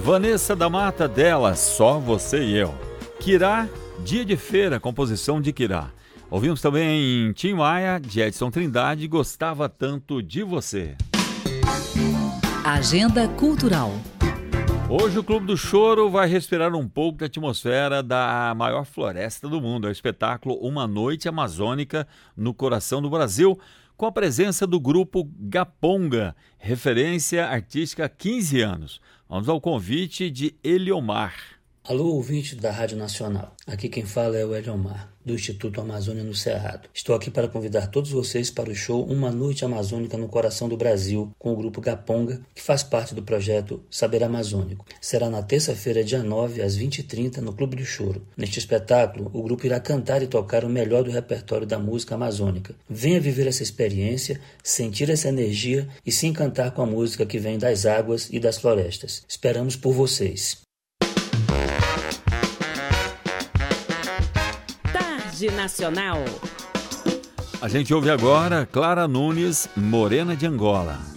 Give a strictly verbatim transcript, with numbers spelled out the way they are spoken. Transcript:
Vanessa da Mata, dela, Só Você e Eu. Kirá, Dia de Feira, composição de Kirá. Ouvimos também Tim Maia, de Edson Trindade, Gostava Tanto de Você. Agenda Cultural. Hoje o Clube do Choro vai respirar um pouco da atmosfera da maior floresta do mundo. É o espetáculo Uma Noite Amazônica no Coração do Brasil, com a presença do grupo Gaponga, referência artística há quinze anos. Vamos ao convite de Eliomar. Alô, ouvinte da Rádio Nacional. Aqui quem fala é o Eliomar, do Instituto Amazônia no Cerrado. Estou aqui para convidar todos vocês para o show Uma Noite Amazônica no Coração do Brasil, com o grupo Gaponga, que faz parte do projeto Saber Amazônico. Será na terça-feira, dia nove, às vinte e trinta, no Clube do Choro. Neste espetáculo, o grupo irá cantar e tocar o melhor do repertório da música amazônica. Venha viver essa experiência, sentir essa energia e se encantar com a música que vem das águas e das florestas. Esperamos por vocês. Nacional. A gente ouve agora Clara Nunes, Morena de Angola.